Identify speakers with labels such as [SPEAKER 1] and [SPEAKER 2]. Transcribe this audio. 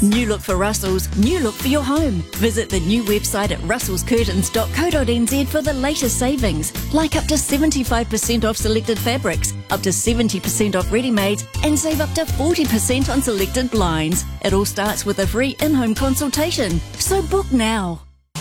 [SPEAKER 1] New look for Russell's, new look for your home. Visit the new website at russellscurtains.co.nz for the latest savings, like up to 75% off selected fabrics, up to 70% off ready-mades, and save up to 40% on selected blinds. It all starts with a free in-home consultation, so book now.